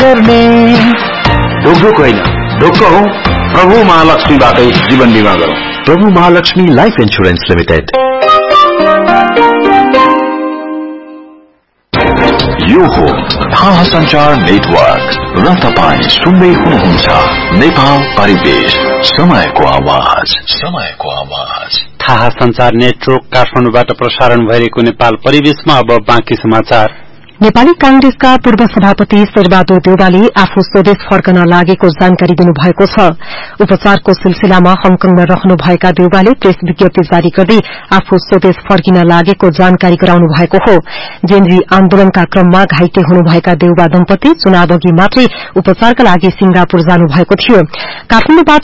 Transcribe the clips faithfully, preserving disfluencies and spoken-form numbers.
गर्ने ढोकढोक होइन ढोक हौ प्रभु महालक्ष्मीबाटै जीवन बीमा गरौं। प्रभु महालक्ष्मी लाइफ इन्स्योरेन्स लिमिटेड। यो हो थाहा संचार नेटवर्क र तपाईं सुन्दै हुनुहुन्छ नेपाल परिवेश, समयको आवाज, समयको आवाज। थाहा संचार नेटवर्क काठमाडौँबाट प्रसारण भइरहेको नेपाल परिवेशमा अब बाँकी समाचार। नेपाली कांग्रेसका पूर्व सभापति शेरबहादुर देउवाले आफू स्वदेश फर्कन लागेको जानकारी दिनुभएको छ। उपचारको सिलसिलामा हङकङमा रहनुभएका देउवाले प्रेस विज्ञप्ति जारी गर्दै आफू स्वदेश फर्किन लागेको जानकारी गराउनु भएको हो। जेनजी आन्दोलनका क्रममा घाइते हुनुभएका देउवा दम्पति चुनाव अघि मात्रै उपचारका लागि सिंगापुर जानुभएको थियो। काठमाडौँबाट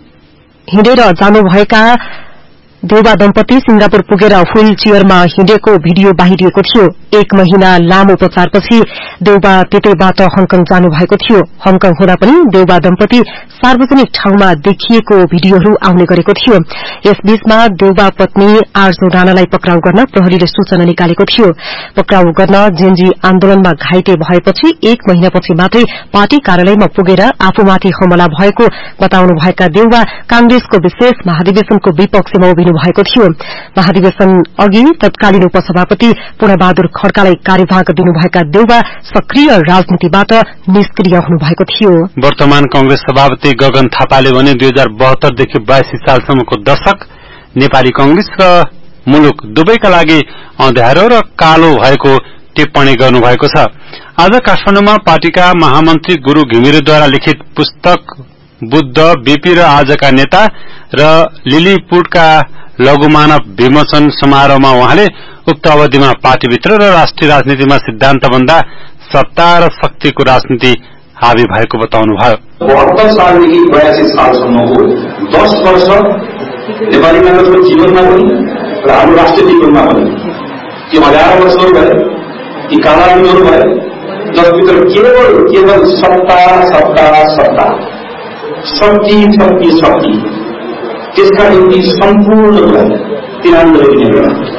हिँडेर जानुभएका देउवा दम्पति सिंगापुर पुगेर व्हील चेयरमा हिँडेको भिडियो बाहिरिएको थियो। एक महिना लामो उपचारपछि देउवा त्यतैबाट हङकङ जानुभएको थियो। हङकङ हुँदा पनि देउवा दम्पति सार्वजनिक ठाउँमा देखिएको भिडियोहरू आउने गरेको थियो। यसबीचमा देउवा पत्नी आर्जो राणालाई पक्राउ गर्न प्रहरीले सूचना निकालेको थियो। पक्राउ गर्न जेनजी आन्दोलनमा घाइते भएपछि एक महिनापछि मात्रै पार्टी कार्यालयमा पुगेर आफूमाथि हमला भएको बताउनुभएका देउवा कांग्रेसको विशेष महाधिवेशनको विपक्षमा उभिनु भएको थियो। महाधिवेशन अघि तत्कालीन उपसभापति पूर्णबहादुर खड्कालाई कार्यभार दिनुभएका देउवा सक्रिय राजनीतिबाट निष्क्रिय हुनुभएको थियो। वर्तमान कांग्रेस सभापति गगन थापाले भने दुई हजार बहत्तर देखि बाइस सालसम्मको दशक नेपाली कांग्रेस र मुलुक दुवैका लागि अँध्यारो र कालो भएको टिप्पणी गर्नुभएको छ। आज काठमाडौँमा पार्टीका महामन्त्री गुरू घिमिरेद्वारा लिखित पुस्तक बुद्ध बीपी र आजका नेता र लिलीपुटका लघुमानव विमोचन समारोहमा उहाँले उक्त अवधिमा पार्टीभित्र र राष्ट्रिय राजनीतिमा सिद्धान्तभन्दा सत्ता र शक्तिको राजनीति हावी भएको बताउनुभयो। बहत्तर सालदेखि बयासी सालसम्मको दस वर्ष नेपाली कांग्रेसको जीवनमा पनि र हाम्रो राष्ट्रिय जीवनमा पनि त्यो हजार वर्षहरू भए, ती कालावधिहरू भए जसभित्र केवल केवल सत्ता सत्ता सत्ता शक्ति शक्ति शक्ति त्यसका निम्ति सम्पूर्ण तिरान्नब्बे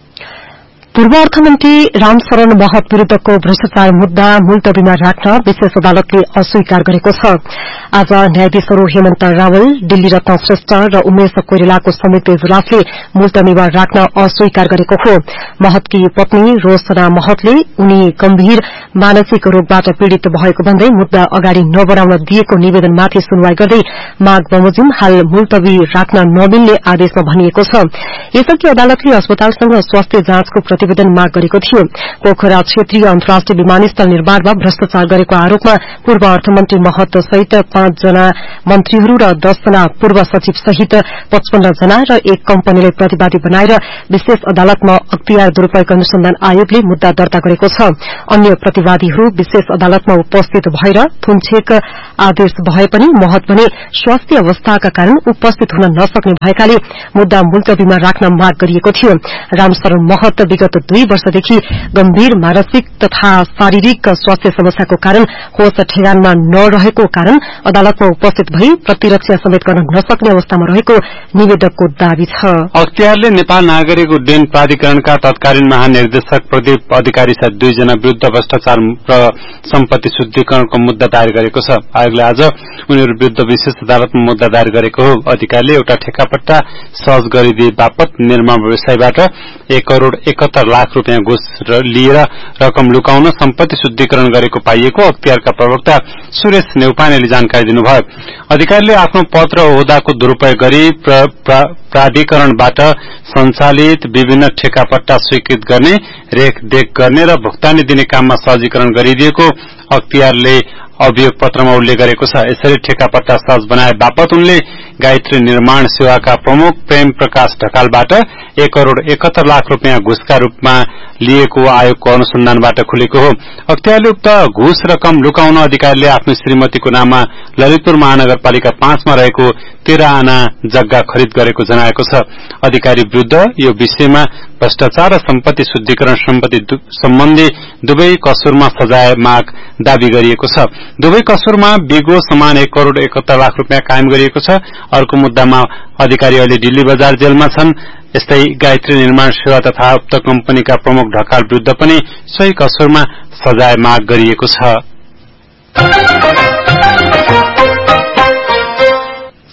पूर्व अर्थमन्त्री रामशरण महत विरूद्धको भ्रष्टाचार मुद्दा मुलतवीमा राख्न विशेष अदालतले अस्वीकार गरेको छ। आज न्यायाधीशहरू हेमन्त रावल, दिल्ली रत्न श्रेष्ठ र उमेश कोइरालाको संयुक्त इजलासले मुलतवीमा राख्न अस्वीकार गरेको हो। महतकी पत्नी रोशना महतले उनी गम्भीर मानसिक रोगबाट पीड़ित भएको भन्दै मुद्दा अगाडि नबढ़ाउन दिएको निवेदनमाथि सुनवाई गर्दै माग बमोजिम हाल मुलतवी राख्न नमिल्ने आदेशमा भनिएको छ। यसअघि अदालतले अस्पतालसँग स्वास्थ्य जाँचको प्रतिवेदन माग गरेको थियो। पोखरा क्षेत्रीय अन्तर्राष्ट्रिय विमानस्थल निर्माणमा भ्रष्टाचार गरेको आरोपमा पूर्व अर्थमन्त्री महत सहित पाँच जना मन्त्रीहरू र दस जना पूर्व सचिव सहित पचपन्न जना र एक कम्पनीलाई प्रतिवादी बनाएर विशेष अदालतमा अख्तियार दुरूपयोग अनुसन्धान आयोगले मुद्दा दर्ता गरेको छ। अन्य प्रतिवादीहरू विशेष अदालतमा उपस्थित भएर थुनछेक आदेश भए पनि महत भने स्वास्थ्य अवस्थाका कारण उपस्थित हुन नसक्ने भएकाले मुद्दा मुलतवीमा राख्न माग गरिएको थियो। रामशरण महत विगत दुई वर्षदेखि गम्भीर मानसिक तथा शारीरिक स्वास्थ्य समस्याको कारण होस ठेगानमा नरहेको कारण अदालतमा उपस्थित भई प्रतिरक्षा समेत गर्न नसक्ने अवस्थामा रहेको निवेदकको दावी छ। अख्तियारले नेपाल नागरिक उड्डयन प्राधिकरणका तत्कालीन महानिर्देशक प्रदीप अधिकारी सहित दुईजना विरूद्ध भ्रष्टाचार र सम्पत्ति शुद्धिकरणको मुद्दा दायर गरेको छ। आयोगले आज उनीहरू विरूद्ध विशेष अदालतमा मुद्दा दायर गरेको हो। अधिकारीले एउटा ठेकापट्टा सहज गरिदिए बापत निर्माण व्यवसायबाट एक करोड़ एकहत्तर लाख रूपियाँ घुस लिएर रकम लुकाउन सम्पत्ति शुद्धिकरण गरेको पाइएको अख्तियारका प्रवक्ता सुरेश नेउपानेले जानकारी दिनुभयो। अधिकारीले आफ्नो पद र ओहदाको दुरूपयोग गरी प्र, प्र, प्राधिकरणबाट सञ्चालित विभिन्न ठेकापट्टा स्वीकृत गर्ने, रेखदेख गर्ने र भुक्तानी दिने काममा सहजीकरण गरिदिएको अख्तियारले अभियोग पत्रमा उल्लेख गरेको छ। यसरी ठेकापट्टा सहज बनाए बापत उनले गायत्री निर्माण सेवाका प्रमुख प्रेम प्रकाश ढकालबाट एक करोड़ एकहत्तर लाख रूपियाँ घुसका रूपमा लिएको आयोगको अनुसन्धानबाट खुलेको हो। अख्तियारले उक्त घुस रकम लुकाउन अधिकारीले आफ्नो श्रीमतीको नाममा ललितपुर महानगरपालिका पाँचमा रहेको तेह्र आना जग्गा खरिद गरेको जनाएको छ। अधिकारी विरूद्ध यो विषयमा भ्रष्टाचार र सम्पत्ति शुद्धिकरण सम्पत्ति सम्बन्धी दुवै कसुरमा सजाय माग दावी गरिएको छ। दुवै कसुरमा बिगो समान एक करोड़ एकहत्तर लाख रूपियाँ कायम गरिएको छ। अर्को मुद्दामा अधिकारी अहिले दिल्ली बजार जेलमा छन्। यस्तै गायत्री निर्माण सेवा तथा उक्त कम्पनीका प्रमुख ढकाल विरूद्ध पनि सोही कसुरमा सजाय माग गरिएको छ।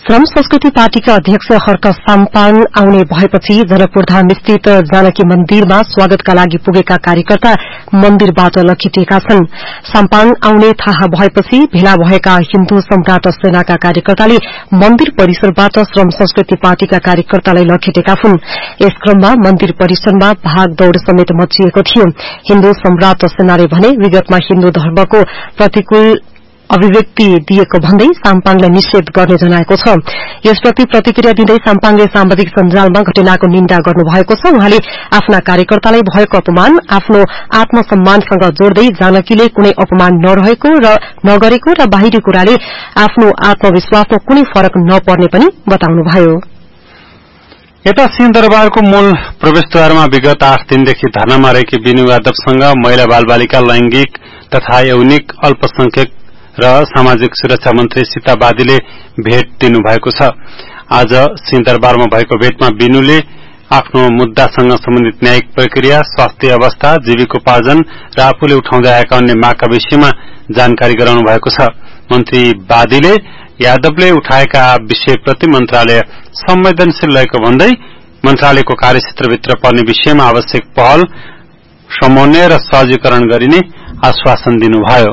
श्रम संस्कृति पार्टीका अध्यक्ष हर्क साम्पाङ आउने भएपछि जनकपुरधाम स्थित जानकी मन्दिरमा स्वागतका लागि पुगेका कार्यकर्ता मन्दिरबाट लखेटिएका छन्। साम्पाङ आउने थाहा भएपछि भेला भएका हिन्दू सम्राट सेनाका कार्यकर्ताले मन्दिर परिसरबाट श्रम संस्कृति पार्टीका कार्यकर्तालाई लखेटेका हुन्। यस क्रममा मन्दिर परिसरमा भागदौड़ समेत मचिएको थियो। हिन्दू सम्राट सेनाले भने विगतमा हिन्दू धर्मको प्रतिकूल अभिव्यक्ति दिएको भन्दै साम्पाङलाई निषेध गर्ने जनाएको छ। यसप्रति प्रतिक्रिया दिँदै साम्पाङले सामाजिक सञ्जालमा घटनाको निन्दा गर्नुभएको छ। उहाँले आफ्ना कार्यकर्तालाई भएको अपमान आफ्नो आत्मसम्मानसँग जोड्दै जानकीले कुनै अपमान नरहेको र नगरेको र बाहिरी कुराले आफ्नो आत्मविश्वासमा कुनै फरक नपर्ने पनि बताउनुभयो। यता सिंहदरबारको मूल प्रवेशद्वारमा विगत आठ दिनदेखि धरनामा रहेकी बिनु यादवसँग महिला बालबालिका लैंगिक तथा यौनिक अल्पसंख्यक र सामाजिक सुरक्षा मन्त्री सीता बादीले भेट दिनुभएको छ। आज सिंहदरबारमा भएको भेटमा बिनुले आफ्नो मुद्दासँग सम्बन्धित न्यायिक प्रक्रिया, स्वास्थ्य अवस्था, जीविकोपार्जन र आफूले उठाउँदै आएका अन्य मागका विषयमा जानकारी गराउनु भएको छ। मन्त्री बादीले यादवले उठाएका विषयप्रति मन्त्रालय संवेदनशील रहेको भन्दै मन्त्रालयको कार्यक्षेत्रभित्र पर्ने विषयमा आवश्यक पहल, समन्वय र सहजीकरण गरिने आश्वासन दिनुभयो।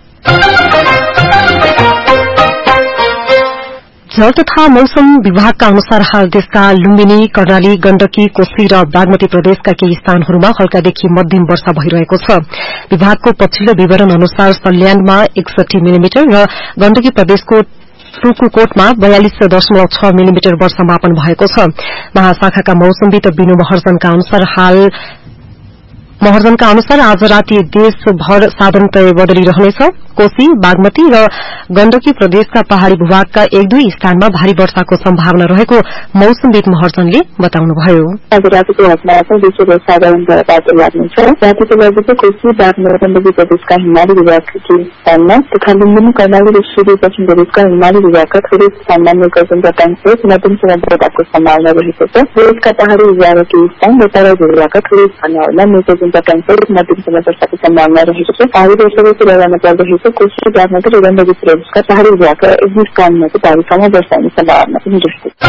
जल तथा मौसम विभागका अनुसार हाल देशका लुम्बिनी, कर्णाली, गण्डकी, कोशी र बागमती प्रदेशका केही स्थानहरूमा हल्कादेखि मध्यम वर्षा भइरहेको छ। विभागको पछिल्लो विवरण अनुसार सल्यानमा एकसठी मिलिमिटर र गण्डकी प्रदेशको टुकुकोटमा बयालिस दशमलव छ मिलिमिटर वर्षा मापन भएको छ। महाशाखाका मौसमविद बिनु महर्जनका अनुसार हाल महर्जनका अनुसार आज राति देशभर साधारणतय बदली रहनेछ। कोशी, बागमती र गण्डकी प्रदेशका पहाड़ी भूभागका एक दुई स्थानमा भारी वर्षाको सम्भावना रहेको मौसमविद महर्जनले बताउनुभयो। आज रातिको घटनामा विश्वभर साधारणतय बाटो लाग्नेछ। रातिको बजेको कोशी, बागमती, गण्डकी प्रदेशका हिमाली विभागका केही स्थानमा तथा लुम्बिनी, कर्णाली र सुदूरपश्चिम प्रदेशका हिमाली विभागका थोरै स्थानमा मेघगर्जन बताइन्छ। मध्यम वर्षाको सम्भावना रहेको छ। देशका पहाड़ी विभागका केही स्थान र तराई विभागका थोरै स्थानहरूमा मेघगर्जन मध्यम वर्षाको सम्भावना रहेको छ। भारी वर्षाको कुरा गर्न पर्दाखेरि कोशी, बागमती र गण्डकी प्रदेशका पहाड़ी विभागका एक दुई स्थानमा चाहिँ भारीसम्म वर्षा हुने सम्भावना पनि रहेको छ।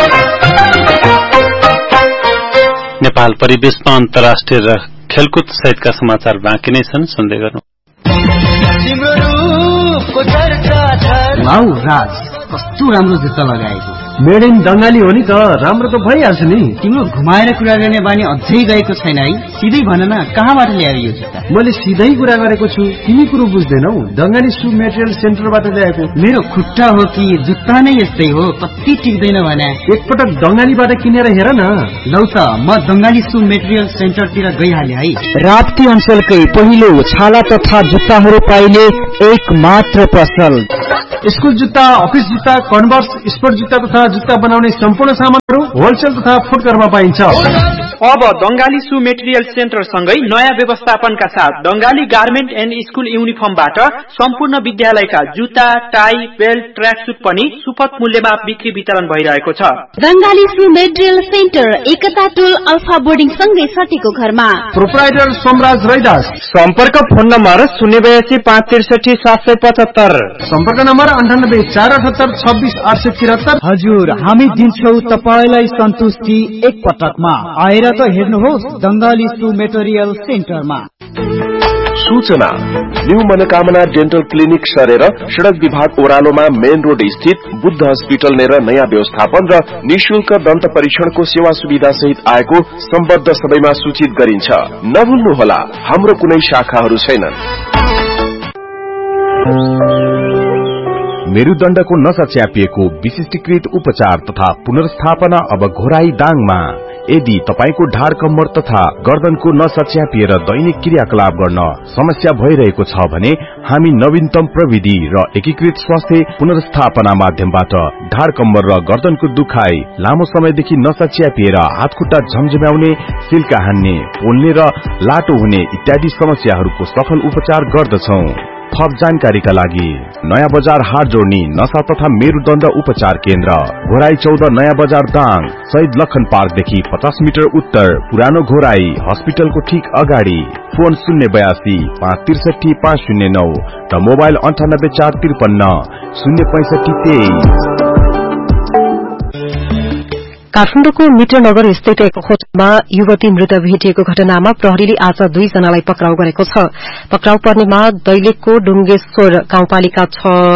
नेपाल परिवेशमा अन्तर्राष्ट्रिय र खेलकुद सहितका समाचार बाँकी नै छन्, सुन्दै गर्नु। वाउ राज, कस्तो राम्रो जुत्ता लगाएको। मेड इन बंगाली हो नि त, राम्रो त भइहाल्छ नि। तिम्रो घुमाएर कुरा गर्ने बानी अझै गएको छैन है। सिधै भन न, कहाँबाट ल्यायो यो जुत्ता? मैले सिधै कुरा गरेको छु, तिमी कुरो बुझ्दैनौ। बंगाली सु मेटेरियल सेन्टरबाट ल्याएको। मेरो खुट्टा हो कि जुत्ता नै यस्तै हो, कति टिक्दैन भने। एकपटक बंगालीबाट किनेर हेर न। लौ त, म बंगाली सु मेटेरियल सेन्टरतिर गइहाले है। राप्ती अञ्चलकै पहिलो छाला तथा जुत्ताहरू पाइने एक मात्र पसल। स्कुल जुत्ता, अफिस जुत्ता, कन्भर्स, स्पोर्ट जुत्ता तथा जुत्ता बनाउने सम्पूर्ण सामानहरू होलसेल तथा फुटकरमा पाइन्छ। अब बंगाली सु मेटेरियल सेन्टर सँगै नयाँ व्यवस्थापनका साथ बंगाली गार्मेन्ट एन्ड स्कुल युनिफर्मबाट सम्पूर्ण विद्यालयका जुत्ता, टाई, बेल्ट, ट्र्याकसुट पनि सुपथ मूल्यमा बिक्री वितरण भइरहेको छ। बंगाली सु मेटेरियल सेन्टर एकता टोल अल्फा बोर्डिङ सँगै सटेको घरमा। प्रोप्राइटर सोमराज रैदास। सम्पर्क फोन नम्बर शून्य बयासी पाँच त्रिसठी सात सय पचहत्तर। सम्पर्क नम्बर अन्ठानब्बे चार अठहत्तर छब्बीस आठ सय तिहत्तर। हजुर, हामी दिन्छौ तपाईलाई सन्तुष्टि एक पटकमा। आएर त हेर्नुहोस् बंगाली सु मेटेरियल सेन्टरमा। सूचना, न्यू मनोकामना डेन्टल क्लिनिक सरेर सड़क विभाग ओह्रालोमा मेन रोड स्थित बुद्ध हस्पिटल नेर नयाँ व्यवस्थापन र निशुल्क दन्त परीक्षणको सेवा सुविधा सहित आएको सम्बद्ध सबैमा सूचित गरिन्छ। नभुल्नुहोला, हाम्रो कुनै शाखाहरू छैनन्। मेरुदण्डको नसा च्यापिएको विशिष्टीकृत उपचार तथा पुनर्स्थापना अब घोराई दाङमा। यदि तपाईको ढाड कम्मर तथा गर्दनको नसा च्यापिएर दैनिक क्रियाकलाप गर्न समस्या भइरहेको छ भने हामी नवीनतम प्रविधि र एकीकृत स्वास्थ्य पुनर्स्थापना माध्यमबाट ढाड कम्मर र गर्दनको दुखाइ, लामो समयदेखि नसा च्यापिएर हातखुट्टा झमझम्याउने, सिल्का हान्ने, पोल्ने र लाटो हुने इत्यादि समस्याहरूको सफल उपचार गर्दछौं। थप जानकारीका लागि नयाँ बजार हाट जोड्ने नशा तथा मेरुदण्ड उपचार केन्द्र, घोराई चौध, नयाँ बजार दाङ, शहीद लखन पार्कदेखि पचास मिटर उत्तर, पुरानो घोराई हस्पिटलको ठीक अगाडि। फोन शून्य बयासी पाँच त्रिसठी पाँच शून्य नौ र मोबाइल अन्ठानब्बे चार त्रिपन्न शून्य पैंसठी तेइस। काठमाडौँको मित्रनगर स्थित एक होटलमा युवती मृत भेटिएको घटनामा प्रहरीले आज दुईजनालाई पक्राउ गरेको छ। पक्राउ पर्नेमा दैलेखको डुंगेश्वर गाउँपालिका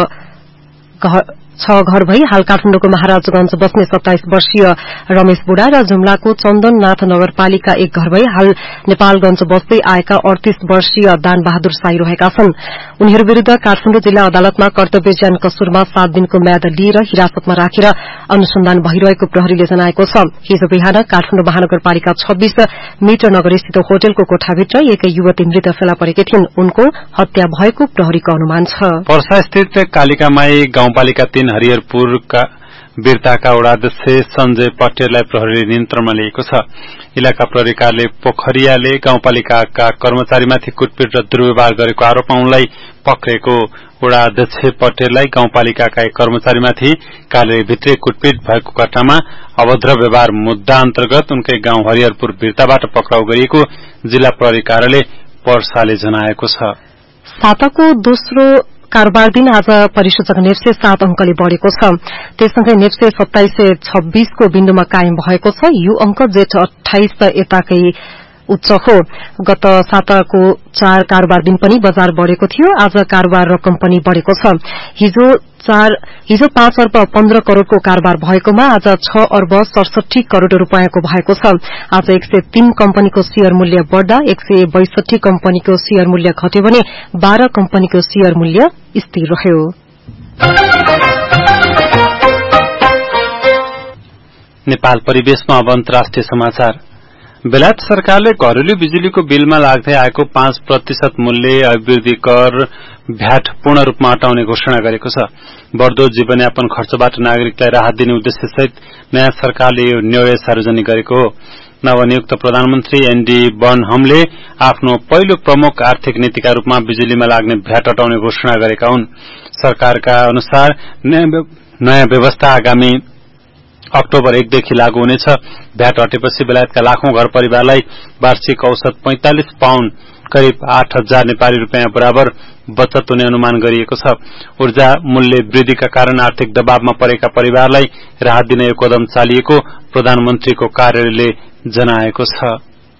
छ घर भई हाल काठमाडौँको महाराजगंज बस्ने सत्ताइस वर्षीय रमेश बुढा र जुम्लाको चन्दननाथ नगरपालिका एक घर भई हाल नेपालगंज बस्दै आएका अडतीस वर्षीय दान बहादुर साई रहेका छन्। उनीहरू विरूद्ध काठमाडौँ जिल्ला अदालतमा कर्तव्यज्ञान कसूरमा सात दिनको म्याद लिएर हिरासतमा राखेर अनुसन्धान भइरहेको प्रहरीले जनाएको छ। हिजो बिहान काठमाडौँ महानगरपालिका छब्बीस मित्रनगर स्थित होटलको कोठाभित्र एक युवती मृत फेला परेकी थिइन्। उनको हत्या भएको प्रहरीको अनुमान छ। पर्सा स्थित कालिकामाई गाउँपालिका तीन हरिहरपुरका वीरताका वडाध्यक्ष संजय पटेललाई प्रहरीले नियन्त्रणमा लिएको छ। इलाका प्रहरी कार्यालय पोखरियाले गाउँपालिकाका कर्मचारीमाथि कुटपिट र दुर्व्यवहार गरेको आरोपमा उनलाई पक्रेको वडा अध्यक्ष पटेललाई गाउँपालिकाका एक कर्मचारीमाथि कार्यालयभित्रै कुटपिट भएको घटनामा अभद्र व्यवहार मुद्दा अन्तर्गत उनकै गाउँ हरिहरपुर वीरताबाट पक्राउ गरिएको जिल्ला प्रहरी कार्यालय पर्साले जनाएको छ। साताको दोस्रो कारोबार दिन आज परिसूचक नेप्से सात अंकले बढ़ेको छ। त्यससँगै नेप्से सत्ताइस सय छब्बीस को बिन्दुमा कायम भएको छ। यो अंक जेठ अठाइस यताकै उच्च हो। गत साताको चार कारोबार दिन पनि बजार बढ़ेको थियो। आज कारोबार रकम पनि बढ़ेको छ। हिजो चार हिजो पाँच अर्ब पन्ध्र करोड़को कारोबार भएकोमा आज छ अर्ब सडसठी करोड़ रूपियाँको भएको छ। आज एक सय तीन कम्पनीको शेयर मूल्य बढ़दा एक सय बैसठी कम्पनीको शेयर मूल्य घट्यो भने बाह्र कम्पनीको शेयर मूल्य स्थिर रह्यो। नेपाल परिवेशमा अब अन्तर्राष्ट्रिय समाचार। बेलायत सरकारले घरेलु बिजुलीको बिलमा लाग्दै आएको पाँच प्रतिशत मूल्य अभिवृद्धि कर भ्याट पूर्ण रूपमा हटाउने घोषणा गरेको छ। बढ़दो जीवनयापन खर्चबाट नागरिकलाई राहत दिने उद्देश्यसहित नयाँ सरकारले यो निर्णय सार्वजनिक गरेको हो। नवनियुक्त प्रधानमन्त्री एनडी बर्नहमले आफ्नो पहिलो प्रमुख आर्थिक नीतिका रूपमा बिजुलीमा लाग्ने भ्याट हटाउने घोषणा गरेका हुन्। सरकारका अनुसार नयाँ व्यवस्था आगामी अक्टोबर एकदेखि लागू हुनेछ। भ्याट हटेपछि बेलायतका लाखौं घर परिवारलाई वार्षिक औसत पैंतालिस पाउण्ड करिब आठ हजार नेपाली रूपियाँ बराबर बचत हुने अनुमान गरिएको छ। ऊर्जा मूल्य वृद्धिका कारण आर्थिक दबावमा परेका परिवारलाई राहत दिने यो कदम चालिएको प्रधानमन्त्रीको कार्यालयले जनाएको छ।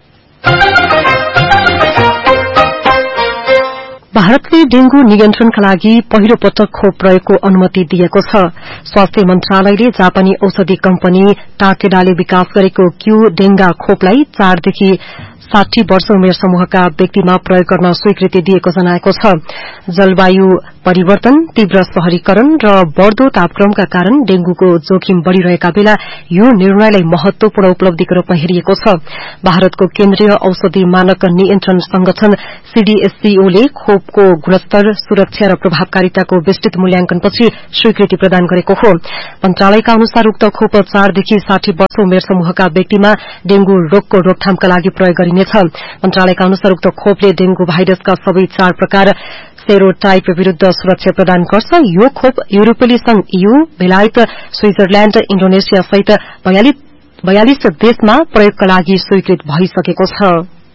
भारतले डेंगू नियन्त्रणका लागि पहिलो पटक खोप प्रयोगको अनुमति दिएको छ। स्वास्थ्य मन्त्रालयले जापानी औषधि कम्पनी टाकेडाले विकास गरेको क्यू डेंगा खोपलाई चारदेखि साठी वर्ष उमेर समूहका व्यक्तिमा प्रयोग गर्न स्वीकृति दिएको जनाएको छ। जलवायु परिवर्तन, तीव्र शहरीकरण र बढ़दो तापक्रमका कारण डेंगूको जोखिम बढ़िरहेका बेला यो निर्णयलाई महत्वपूर्ण उपलब्धिको रूपमा हेरिएको छ। भारतको केन्द्रीय औषधि मानक नियन्त्रण संगठन सीडीएससीओले खोपको गुणस्तर, सुरक्षा र प्रभावकारिताको विस्तृत मूल्याङ्कनपछि स्वीकृति प्रदान गरेको हो। मन्त्रालयका अनुसार उक्त खोप चारदेखि साठी वर्ष उमेर समूहका व्यक्तिमा डेंगू रोगको रोकथामका लागि प्रयोग गरिनेछ। मन्त्रालयका अनुसार उक्त खोपले डेंगू भाइरसका सबै चार प्रकार सेरोटाइप विरूद्ध सुरक्षा प्रदान गर्छ। यो खोप युरोपेली संघ ईयू, बेलायत, स्विजरल्याण्ड, इण्डोनेशिया सहित बयालीस देशमा प्रयोगका लागि स्वीकृत भइसकेको छ।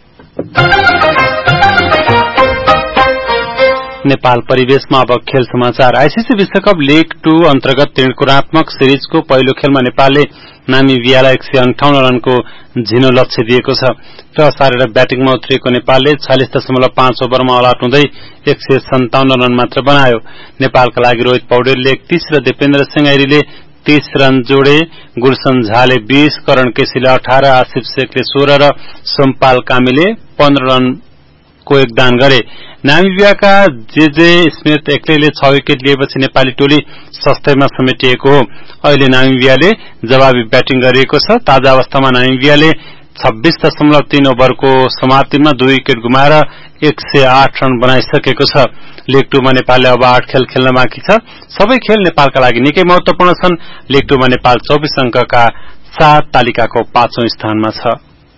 नेपाल परिवेशमा अब खेल समाचार। आईसीसी विश्वकप लीग टू अन्तर्गत त्रिकोणात्मक सिरिजको पहिलो खेलमा नेपालले नामिबियालाई एक सय अन्ठाउन्न रनको झिनो लक्ष्य दिएको छ। टस हारेर ब्याटिङमा उत्रिएको नेपालले छयालिस दशमलव पाँच ओभरमा अल आउट हुँदै एक सय सन्ताउन्न रन मात्र बनायो। नेपालका लागि रोहित पौडेलले एकतीस र दिपेन्द्र सिंह ऐरीले तीस रन जोडे। गुलसन झाले बीस, करण केसीले अठार, आसिफ शेखले सोह्र र सोमपाल कामीले पन्ध्र रनको योगदान गरे। नामिबियाका जेजे स्मिथ एक्लैले छ विकेट लिएपछि नेपाली टोली सस्तैमा समेटिएको हो। अहिले नामिबियाले जवाबी ब्याटिङ गरिएको छ। ताजा अवस्थामा नामिबियाले छब्बीस दशमलव तीन ओभरको समाप्तिमा दुई विकेट गुमाएर एक सय आठ रन बनाइसकेको छ। लीग टूमा नेपालले अब आठ खेल खेल्न बाँकी छ। सबै खेल नेपालका लागि निकै महत्वपूर्ण छन्। लीग टूमा नेपाल चौबिस अंकका साथ तालिकाको पाँचौं स्थानमा छ।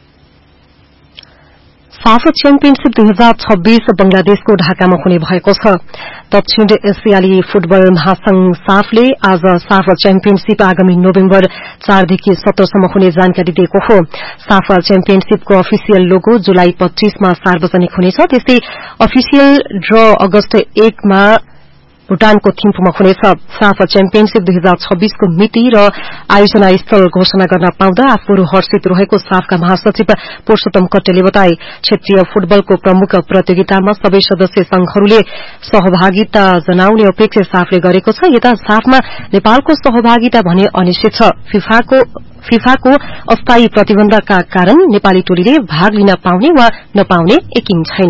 साफ च्याम्पियनशीप दुई हजार छब्बीस बंगलादेशको ढाकामा हुने भएको छ। दक्षिण एसियाली फुटबल महासंघ साफले आज साफ च्याम्पियनशीप आगामी नोभेम्बर चारदेखि सत्रसम्म हुने जानकारी दिएको हो। साफ च्याम्पियनशीपको अफिसियल लोगो जुलाई पच्चीसमा सार्वजनिक हुनेछ। त्यस्तै अफिसियल ड्र अगस्त एकमा भूटानको थिम्पूमा हुनेछ। साफ च्याम्पियनशीप दुई हजार छब्बीसको मिति र आयोजना स्थल घोषणा गर्न पाउँदा आफूहरू हर्षित रहेको साफका महासचिव पुरूषोत्तम कट्टेले बताए। क्षेत्रीय फुटबलको प्रमुख प्रतियोगितामा सबै सदस्य संघहरूले सहभागिता जनाउने अपेक्षा साफले गरेको छ। यता साफमा नेपालको सहभागिता भने अनिश्चित छ। फिफाको फिफाको अस्थायी प्रतिबन्धका कारण नेपाली टोलीले भाग लिन पाउने वा नपाउने यकिन छैन।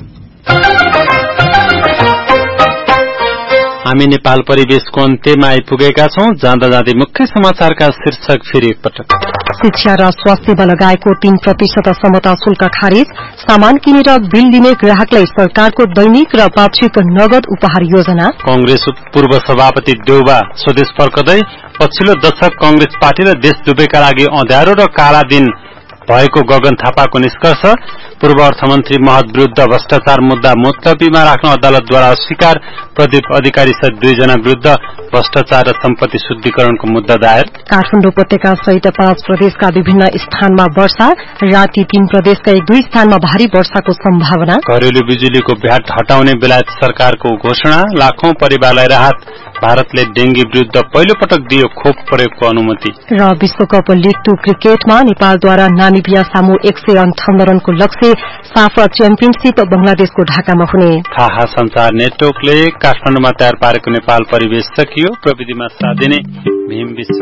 हामी नेपाल परिवेशको अन्त्यमा आइपुगेका छौं। जाँदा जाँदै मुख्य समाचारका शीर्षक फेरि एकपटक। शिक्षा र स्वास्थ्यमा लगाएको तीन प्रतिशत समता शुल्क खारेज। सामान किनेर बिल लिने ग्राहकलाई सरकारको दैनिक र वार्षिक नगद उपहार योजना। कंग्रेस पूर्व सभापति देउबा स्वदेश फर्कदै। पछिल्लो दशक कंग्रेस पार्टी र देश दुवैका लागि अँध्यारो र काला दिन भएको गगन थापाको निष्कर्ष। पूर्व अर्थमन्त्री महत विरूद्ध भ्रष्टाचार मुद्दा मुलतवीमा राख्न अदालतद्वारा अस्वीकार। प्रदीप अधिकारी सहित दुईजना विरूद्ध भ्रष्टाचार र सम्पत्ति शुद्धिकरणको मुद्दा दायर। काठमाडौँ उपत्यका सहित पाँच प्रदेशका विभिन्न स्थानमा वर्षा। राति तीन प्रदेशका एक दुई स्थानमा भारी वर्षाको सम्भावना। घरेलु बिजुलीको भ्याट हटाउने बेलायत सरकारको घोषणा। लाखौं परिवारलाई राहत। भारतले डेंगी विरूद्ध पहिलो पटक दियो खोप प्रयोगको अनुमति। र विश्वकप लीग टू क्रिकेटमा नेपालद्वारा नामिबिया सामु एक सय अन्ठाउन्न रनको लक्ष्य। साफ च्याम्पियनशीप बंगलादेशको ढाकामा हुने। थाहा संचार नेटवर्कले काठमाडौँमा तयार पारेको नेपाल परिवेश सकियो। प्रविधिमा साथ दिने भीम विश्व